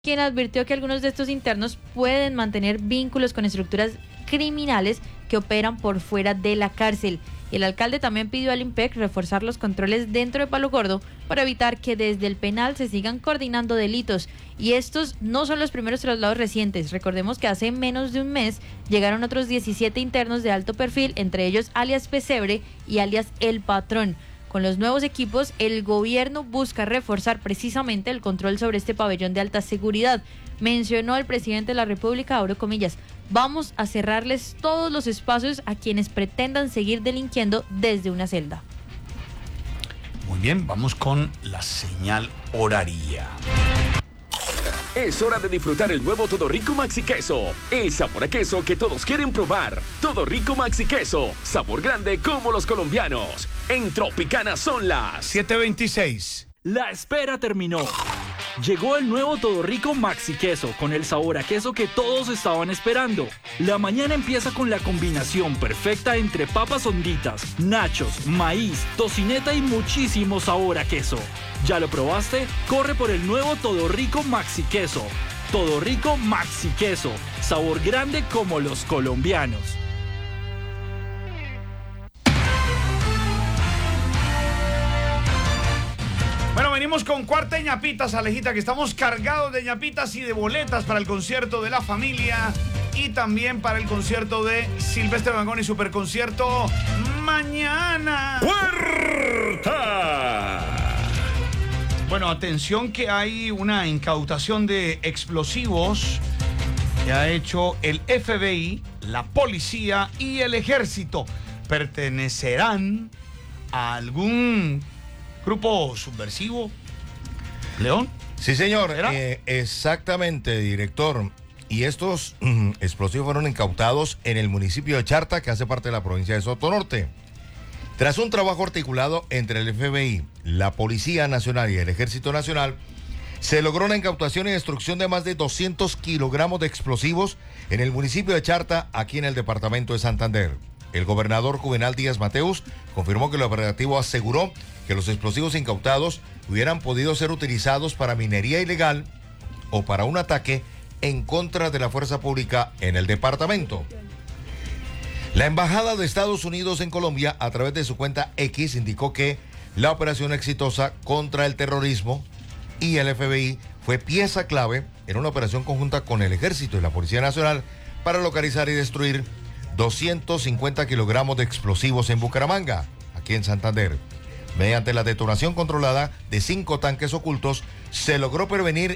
quien advirtió que algunos de estos internos pueden mantener vínculos con estructuras criminales que operan por fuera de la cárcel. El alcalde también pidió al IMPEC reforzar los controles dentro de Palo Gordo para evitar que desde el penal se sigan coordinando delitos. Y estos no son los primeros traslados recientes. Recordemos que hace menos de un mes llegaron otros 17 internos de alto perfil, entre ellos alias Pesebre y alias El Patrón. Con los nuevos equipos, el gobierno busca reforzar precisamente el control sobre este pabellón de alta seguridad. Mencionó el presidente de la República, abro comillas, vamos a cerrarles todos los espacios a quienes pretendan seguir delinquiendo desde una celda. Muy bien, vamos con la señal horaria. Es hora de disfrutar el nuevo Todo Rico Maxi Queso. El sabor a queso que todos quieren probar. Todo Rico Maxi Queso. Sabor grande como los colombianos. En Tropicana son las 7:26. La espera terminó. Llegó el nuevo Todo Rico Maxi Queso con el sabor a queso que todos estaban esperando. La mañana empieza con la combinación perfecta entre papas honditas, nachos, maíz, tocineta y muchísimo sabor a queso. ¿Ya lo probaste? Corre por el nuevo Todo Rico Maxi Queso. Todo Rico Maxi Queso. Sabor grande como los colombianos. Bueno, venimos con cuarta de ñapitas, Alejita, que estamos cargados de ñapitas y de boletas para el concierto de La Familia y también para el concierto de Silvestre Dangond y Superconcierto mañana. Puerta. Bueno, atención que hay una incautación de explosivos que ha hecho el FBI, la policía y el ejército. ¿Pertenecerán a algún grupo subversivo, León? Sí, señor, exactamente, director. Y estos explosivos fueron incautados en el municipio de Charta, que hace parte de la provincia de Sotonorte. Tras un trabajo articulado entre el FBI, la Policía Nacional y el Ejército Nacional, se logró la incautación y destrucción de más de 200 kilogramos de explosivos en el municipio de Charta, aquí en el departamento de Santander. El gobernador Juvenal Díaz Mateus confirmó que el operativo aseguró que los explosivos incautados hubieran podido ser utilizados para minería ilegal o para un ataque en contra de la fuerza pública en el departamento. La Embajada de Estados Unidos en Colombia, a través de su cuenta X, indicó que la operación exitosa contra el terrorismo y el FBI fue pieza clave en una operación conjunta con el Ejército y la Policía Nacional para localizar y destruir 250 kilogramos de explosivos en Bucaramanga, aquí en Santander. Mediante la detonación controlada de 5 tanques ocultos, se logró prevenir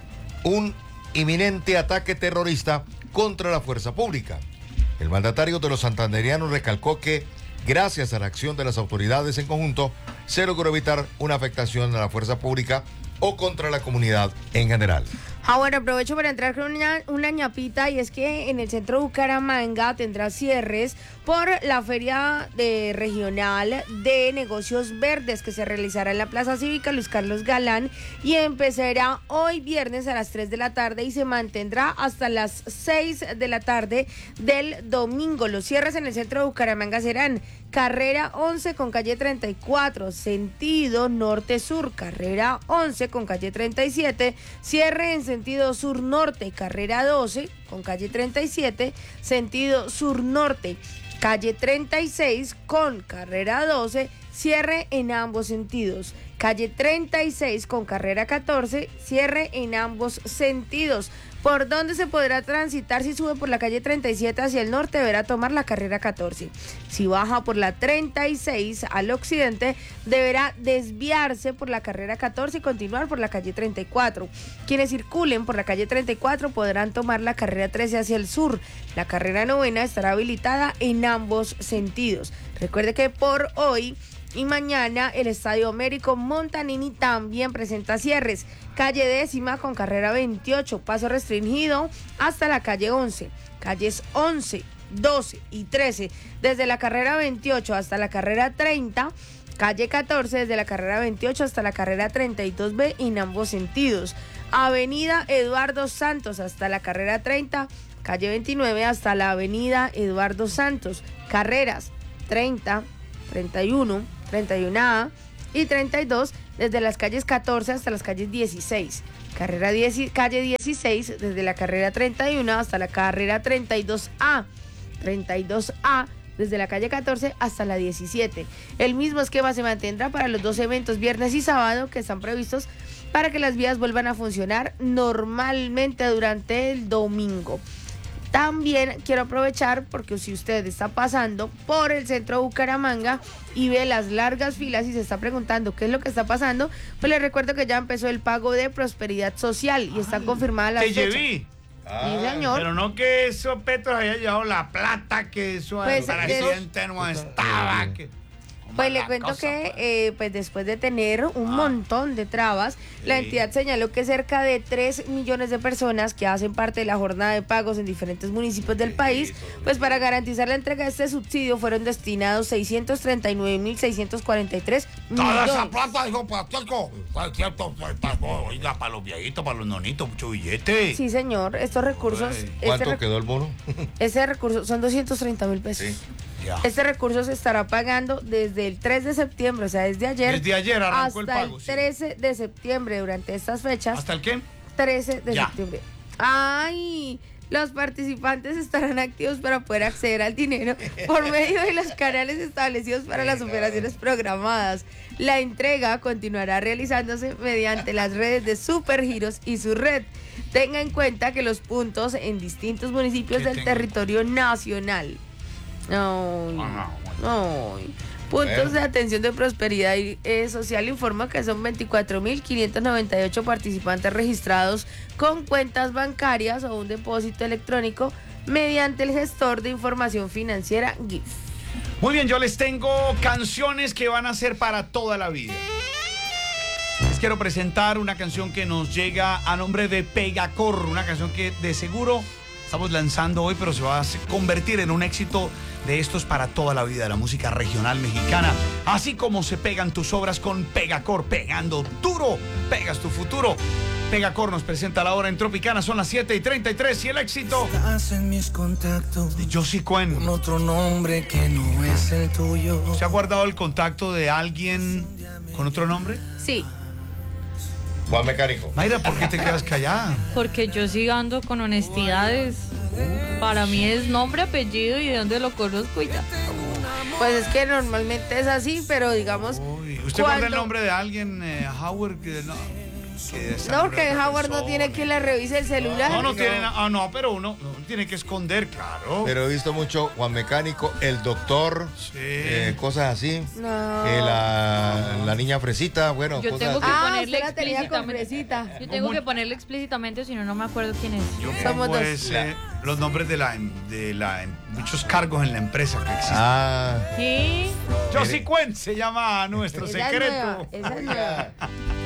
un inminente ataque terrorista contra la fuerza pública. El mandatario de los santanderianos recalcó que, gracias a la acción de las autoridades en conjunto, se logró evitar una afectación a la fuerza pública o contra la comunidad en general. Bueno, aprovecho para entrar con una ñapita, y es que en el centro de Bucaramanga tendrá cierres por la feria regional de negocios verdes que se realizará en la Plaza Cívica Luis Carlos Galán y empezará hoy viernes a las 3 de la tarde y se mantendrá hasta las 6 de la tarde del domingo. Los cierres en el centro de Bucaramanga serán carrera 11 con calle 34, sentido norte-sur, carrera 11 con calle 37, cierre en sentido sur-norte, carrera 12 con calle 37, sentido sur-norte, calle 36 con carrera 12, cierre en ambos sentidos, calle 36 con carrera 14, cierre en ambos sentidos. ¿Por dónde se podrá transitar? Si sube por la calle 37 hacia el norte, deberá tomar la carrera 14. Si baja por la 36 al occidente, deberá desviarse por la carrera 14 y continuar por la calle 34. Quienes circulen por la calle 34 podrán tomar la carrera 13 hacia el sur. La carrera 9 estará habilitada en ambos sentidos. Recuerde que por hoy y mañana el Estadio Américo Montanini también presenta cierres. Calle 10ª con carrera 28, paso restringido hasta la calle 11. Calles 11, 12 y 13 desde la carrera 28 hasta la carrera 30. Calle 14 desde la carrera 28 hasta la carrera 32B en ambos sentidos. Avenida Eduardo Santos hasta la carrera 30. Calle 29 hasta la avenida Eduardo Santos. Carreras 30, 31, 31A y 32 desde las calles 14 hasta las calles 16. calle 16, desde la carrera 31 hasta la carrera 32A. 32A desde la calle 14 hasta la 17. El mismo esquema se mantendrá para los dos eventos, viernes y sábado, que están previstos para que las vías vuelvan a funcionar normalmente durante el domingo. También quiero aprovechar, porque si usted está pasando por el centro de Bucaramanga y ve las largas filas y se está preguntando qué es lo que está pasando, pues le recuerdo que ya empezó el pago de Prosperidad Social y están confirmadas las fechas. lleví. Sí, señor. Pero no que eso Petro haya llevado la plata, que eso Pues, para presidente no estaba. Pues le cuento que pues después de tener un montón de trabas, la entidad señaló que cerca de 3 millones de personas que hacen parte de la jornada de pagos en diferentes municipios del país, pues para garantizar la entrega de este subsidio fueron destinados 639.643 Toda esa millones. plata, dijo Pacheco. Es cierto, oiga, para los viejitos, para los nonitos, mucho billete. Sí, señor, estos recursos, ¿Cuánto quedó el bono? ese recurso son 230.000 pesos. Sí. Ya. Este recurso se estará pagando desde el 3 de septiembre, o sea, desde ayer. Desde ayer arrancó hasta el pago. el 13 de septiembre, durante estas fechas. ¿Hasta el qué? 13 de Ya. septiembre. ¡Ay! Los participantes estarán activos para poder acceder al dinero por medio de los canales establecidos para las operaciones programadas. La entrega continuará realizándose mediante las redes de Supergiros y su red. Tenga en cuenta que los puntos en distintos municipios del territorio nacional. Puntos de atención de prosperidad social informa que son 24.598 participantes registrados con cuentas bancarias o un depósito electrónico mediante el gestor de información financiera GIF. Muy bien, yo les tengo canciones que van a ser para toda la vida. Les quiero presentar una canción que nos llega a nombre de Pegacor, una canción que de seguro estamos lanzando hoy, pero se va a convertir en un éxito de estos para toda la vida de la música regional mexicana. Así como se pegan tus obras con Pegacor, pegando duro, pegas tu futuro. Pegacor nos presenta la hora en Tropicana, son las 7:33 y el éxito Estás en mis contactos de Josie Cuen. con otro nombre que no es el tuyo. ¿Se ha guardado el contacto de alguien con otro nombre? Sí. Juan Mecánico. Mayra, ¿por qué te quedas callada? Porque yo sigo ando con honestidades. Para mí es nombre, apellido y de dónde lo conozco y ya. Pues es que normalmente es así, pero digamos... Uy, ¿usted guarda el cuando- nombre de alguien, Howard? Que no, No, que Howard no tiene quien le revise el celular. No tiene nada. No, pero uno tiene que esconder, claro. Pero he visto mucho Juan Mecánico, el doctor, Sí. cosas así. No. La niña fresita, bueno, Yo cosas tengo que así. ponerle usted la tenía con explícitamente. fresita. Yo tengo que ponerle explícitamente, si no, no me acuerdo quién es. Yo Somos pongo dos. los nombres de muchos cargos en la empresa que existen. Ah, ¿Sí? Josie Cuen se llama nuestro Esa es secreto. nueva, esa es nueva.